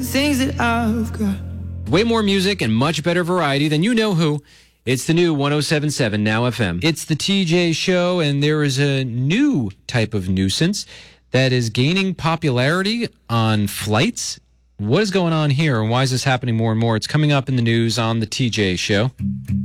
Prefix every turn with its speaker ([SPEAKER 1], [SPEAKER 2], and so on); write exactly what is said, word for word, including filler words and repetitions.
[SPEAKER 1] Things that I've got.
[SPEAKER 2] Way more music and much better variety than you know who. It's the new one oh seven point seven Now F M. It's the T J Show, and there is a new type of nuisance that is gaining popularity on flights. What is going on here, and why is this happening more and more? It's coming up in the news on the T J Show.